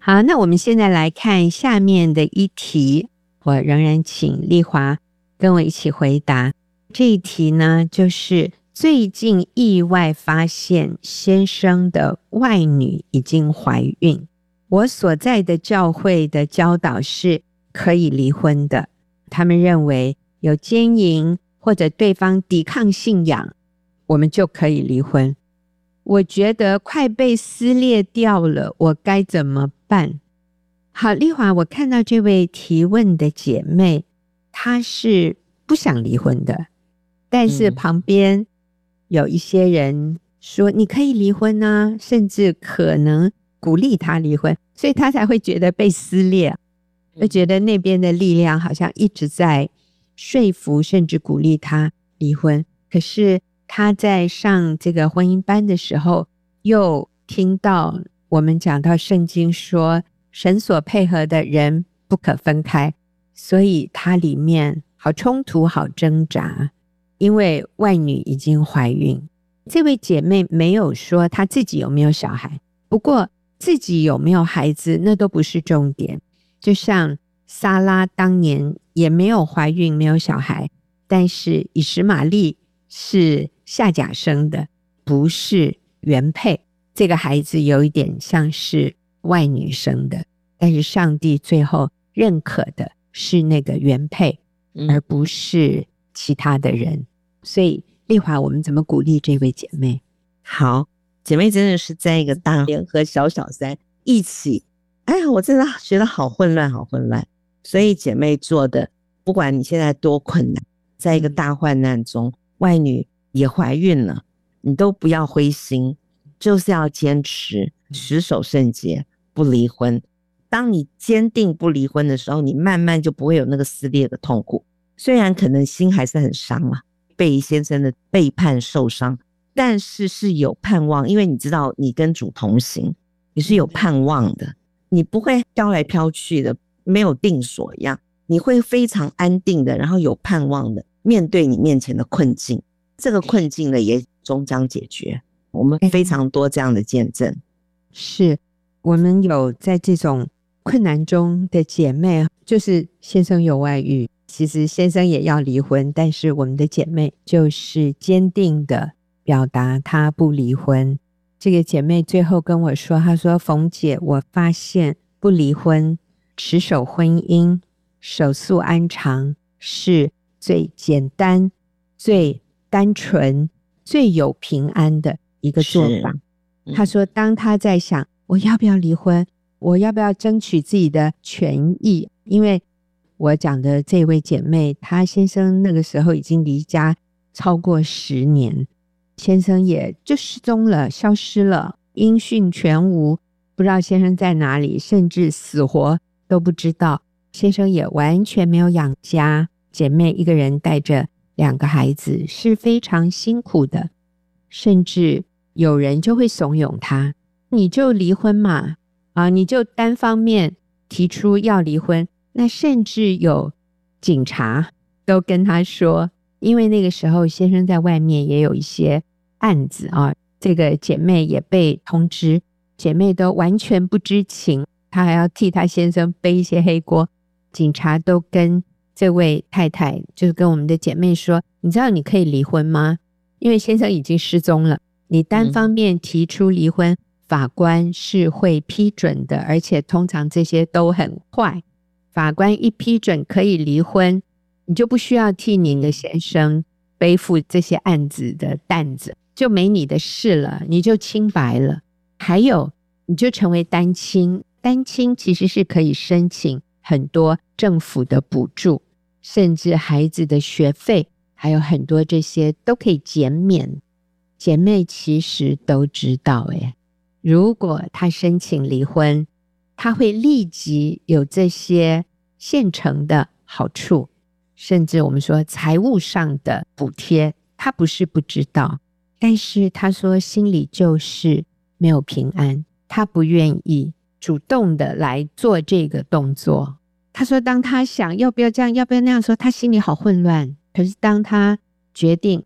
好，那我们现在来看下面的一题，我仍然请丽华跟我一起回答。这一题呢，就是最近意外发现先生的外女已经怀孕，我所在的教会的教导是可以离婚的，他们认为有奸淫或者对方抵抗信仰，我们就可以离婚。我觉得快被撕裂掉了，我该怎么办？好，丽华，我看到这位提问的姐妹，她是不想离婚的，但是旁边有一些人说你可以离婚啊，甚至可能鼓励她离婚，所以她才会觉得被撕裂，就觉得那边的力量好像一直在说服甚至鼓励她离婚。可是她在上这个婚姻班的时候，又听到我们讲到圣经说神所配合的人不可分开，所以她里面好冲突好挣扎，因为外女已经怀孕。这位姐妹没有说她自己有没有小孩，不过自己有没有孩子那都不是重点，就像撒拉当年也没有怀孕没有小孩，但是以实玛利是夏甲生的，不是原配，这个孩子有一点像是外女生的，但是上帝最后认可的是那个原配，而不是其他的人。所以丽华，我们怎么鼓励这位姐妹？ 好，姐妹真的是在一个大联和小三一起，哎呀，我真的觉得好混乱好混乱。所以姐妹做的，不管你现在多困难，在一个大患难中，外女也怀孕了，你都不要灰心，就是要坚持持守圣洁，不离婚。当你坚定不离婚的时候，你慢慢就不会有那个撕裂的痛苦。虽然可能心还是很伤啊，被先生的背叛受伤，但是是有盼望，因为你知道你跟主同行，你是有盼望的，你不会飘来飘去的，没有定所一样，你会非常安定的，然后有盼望的面对你面前的困境。这个困境呢，也终将解决。我们非常多这样的见证。 是我们有在这种困难中的姐妹，就是先生有外遇，其实先生也要离婚，但是我们的姐妹就是坚定的表达她不离婚。这个姐妹最后跟我说，她说冯姐，我发现不离婚持守婚姻守素安常是最简单最单纯最有平安的一个做法。她说当她在想我要不要离婚，我要不要争取自己的权益，因为我讲的这位姐妹她先生那个时候已经离家超过10年，先生也就失踪了消失了，音讯全无，不知道先生在哪里，甚至死活都不知道，先生也完全没有养家，姐妹一个人带着2个孩子是非常辛苦的，甚至有人就会怂恿她，你就离婚嘛，你就单方面提出要离婚。那甚至有警察都跟她说，因为那个时候先生在外面也有一些案子这个姐妹也被通知，姐妹都完全不知情，她还要替她先生背一些黑锅。警察都跟这位太太，就是跟我们的姐妹说，你知道你可以离婚吗？因为先生已经失踪了，你单方面提出离婚，法官是会批准的，而且通常这些都很快，法官一批准可以离婚，你就不需要替你的先生背负这些案子的担子，就没你的事了，你就清白了。还有你就成为单亲，单亲其实是可以申请很多政府的补助，甚至孩子的学费，还有很多这些都可以减免。姐妹其实都知道如果她申请离婚，她会立即有这些现成的好处，甚至我们说财务上的补贴，她不是不知道，但是她说心里就是没有平安，她不愿意主动的来做这个动作。她说当她想要不要这样要不要那样说，她心里好混乱，可是当她决定